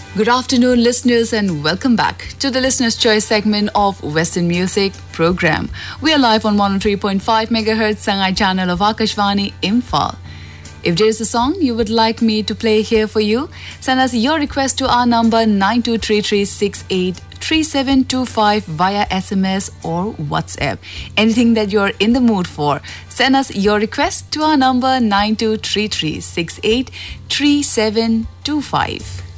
Good afternoon, listeners, and welcome back to the Listener's Choice segment of Western Music program. We are live on 103.5 MHz Sangai channel of Akashvani, Imphal. If there is a song you would like me to play here for you, send us your request to our number 9233683725 via SMS or WhatsApp. Anything that you're in the mood for, send us your request to our number 9233683725.